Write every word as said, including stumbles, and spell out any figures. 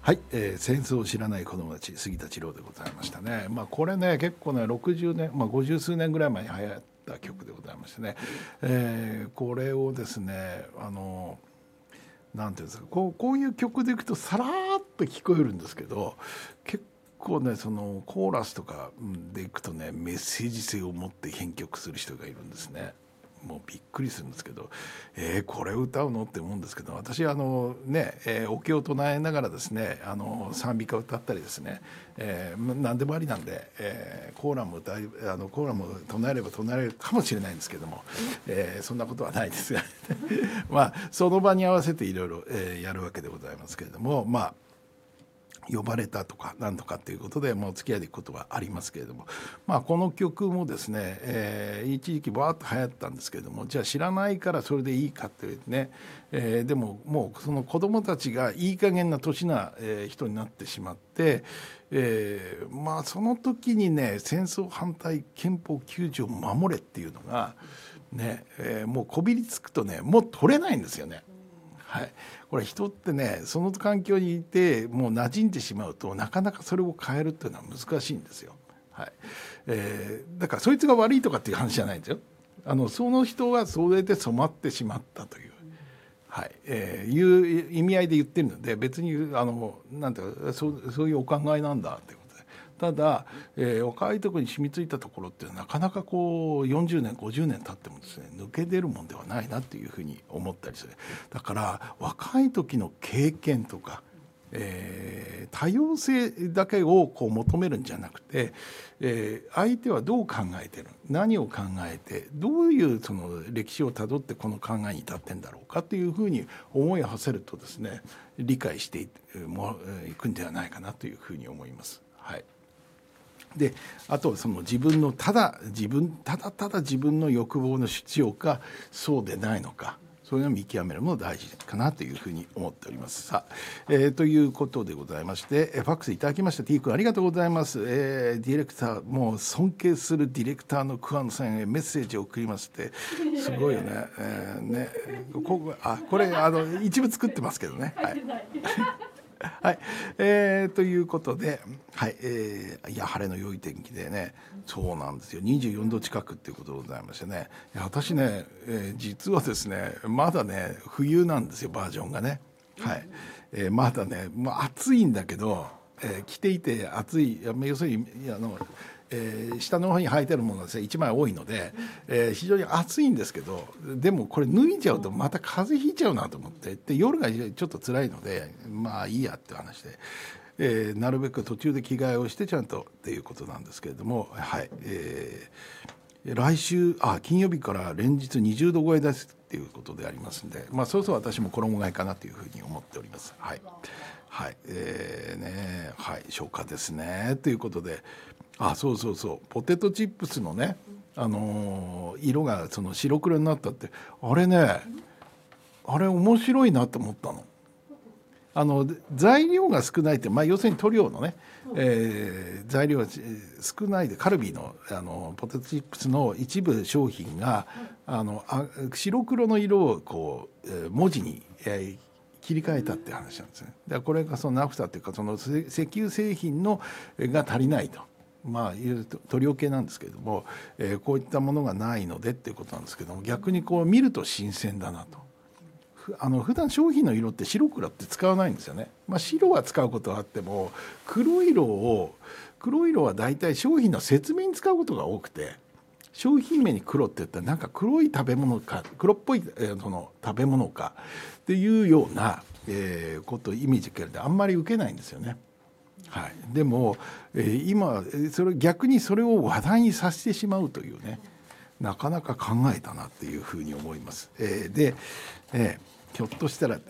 はい、えー戦争を知らない子どもたち、杉田次郎でございましたね。まあ、これね結構ねろくじゅうねん、まあ、ごじゅう数年ぐらい前に流行った曲でございましてね、えーこれをですねあのなんていうんですか、こう、こういう曲でいくとさらっと聞こえるんですけど、結構ねそのコーラスとかでいくとねメッセージ性を持って編曲する人がいるんですね。もうびっくりするんですけど、えー、これ歌うのって思うんですけど、私あのね、えー、お経を唱えながらですね、あの賛美歌を歌ったりですね、えー、何でもありなんで、えー、コーラム歌いあのコーラム唱えれば唱えれるかもしれないんですけども、えー、そんなことはないですがまあその場に合わせていろいろやるわけでございますけれども、まあ呼ばれたとか何とかっていうことでもう付き合いでいくことはありますけれども、まあ、この曲もですね、えー、一時期バーッと流行ったんですけれども、じゃあ知らないからそれでいいかっていうね、えー、でももうその子どもたちがいい加減な年な、えー、人になってしまって、えー、まあその時にね戦争反対憲法きゅう条を守れっていうのがね、えー、もうこびりつくとねもう取れないんですよね。はい、これ人ってねその環境にいてもう馴染んでしまうとなかなかそれを変えるっていうのは難しいんですよ。はい、えー、だからそいつが悪いとかっていう話じゃないんですよ。あのその人がそれで染まってしまったという、はいえー、いう意味合いで言ってるので、別にあのなんていうかそう、そういうお考えなんだってことで。ただ、えー、若いところに染みついたところってなかなかこうよんじゅうねんごじゅうねん経ってもですね抜け出るもんではないなっていうふうに思ったりする。だから若い時の経験とか、えー、多様性だけをこう求めるんじゃなくて、えー、相手はどう考えてる、何を考えてどういうその歴史をたどってこの考えに至ってんだろうかというふうに思いを馳せるとですね理解していくんではないかなというふうに思います。はい。であとその自分のただ自分ただただ自分の欲望の主張かそうでないのか、そういうのを見極めるのも大事かなというふうに思っております。さあ、えー、ということでございまして、ファックスいただきました T 君ありがとうございます。えー、ディレクターもう尊敬するディレクターの桑野さんへメッセージを送りますってすごいよね。えー、ねここあこれあの一部作ってますけどね。はいはい、えー、ということで、はいえー、いや晴れの良い天気でね、そうなんですよにじゅうよんど近くっていうことでございましてね、いや私ね、えー、実はですねまだね冬なんですよバージョンがね、はいえー、まだね、まあ、暑いんだけど、えー、着ていて暑い、要するにあのえー、下の方に履いてるものがですねいちまい多いので、えー、非常に暑いんですけど、でもこれ脱いじゃうとまた風邪ひいちゃうなと思って、で夜がちょっと辛いのでまあいいやって話で、えー、なるべく途中で着替えをしてちゃんとっていうことなんですけれども、はい、えー、来週あ金曜日から連日にじゅうど超えですっていうことでありますんで、まあそろそろ私も衣替えかなというふうに思っております。はいはい、えー、ねはい初夏ですねということで、あそうそうそうポテトチップスのね、あのー、色がその白黒になったって、あれねあれ面白いなと思ったの。あの材料が少ないって、まあ、要するに塗料のね、えー、材料が少ないでカルビーの、あのポテトチップスの一部商品があのあ白黒の色をこう、えー、文字に、えー切り替えたって話なんですね。だからこれがそのナフタというかその石油製品のが足りないと、まあいう取り置けなんですけれども、えー、こういったものがないのでっていうことなんですけども、逆にこう見ると新鮮だなと。あの普段商品の色って白黒って使わないんですよね。まあ、白は使うことはあっても黒色を黒色はだいたい商品の説明に使うことが多くて、商品名に黒って言ったらなんか黒い食べ物か黒っぽい、えー、その食べ物かっていうような、えー、ことイメージがあんまり受けないんですよね。はい、でも、えー、今それ逆にそれを話題にさせてしまうというね、なかなか考えたなっていうふうに思います。えー、で、えー、ひょっとしたら